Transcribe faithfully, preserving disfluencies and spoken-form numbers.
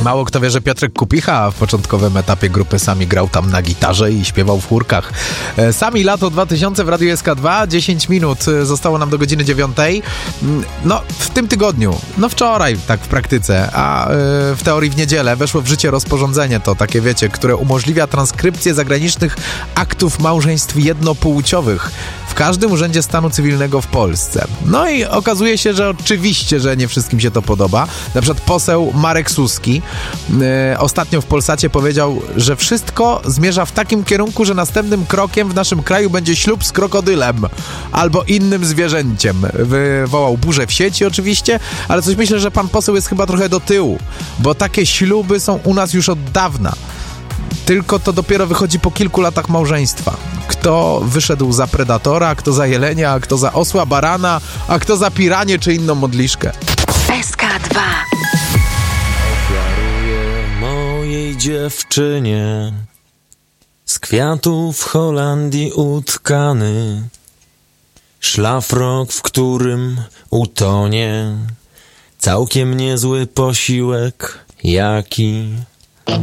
Mało kto wie, że Piotrek Kupicha w początkowym etapie grupy Sami grał tam na gitarze i śpiewał w chórkach. Sami lato dwa tysiące w Radiu S K dwa, dziesięć minut zostało nam do godziny dziewiątej. No, w tym tygodniu, no wczoraj tak w praktyce, a w teorii w niedzielę weszło w życie rozporządzenie, to takie wiecie, które umożliwia transkrypcję zagranicznych aktów małżeństw jednopłciowych w każdym urzędzie stanu cywilnego w Polsce. No i okazuje się, że oczywiście, że nie wszystkim się to podoba. Na przykład poseł Marek Suski yy, ostatnio w Polsacie powiedział, że wszystko zmierza w takim kierunku, że następnym krokiem w naszym kraju będzie ślub z krokodylem albo innym zwierzęciem. Wywołał burzę w sieci oczywiście, ale coś myślę, że pan poseł jest chyba trochę do tyłu, bo takie śluby są u nas już od dawna. Tylko to dopiero wychodzi po kilku latach małżeństwa. Kto wyszedł za predatora, kto za jelenia, a kto za osła, barana, a kto za piranię czy inną modliszkę. S K dwa. Ofiaruję mojej dziewczynie z kwiatów Holandii utkany szlafrok, w którym utonie całkiem niezły posiłek, jaki